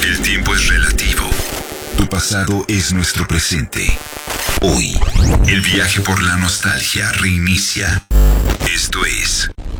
El tiempo es relativo. Tu pasado es nuestro presente. Hoy, el viaje por la nostalgia reinicia. Esto es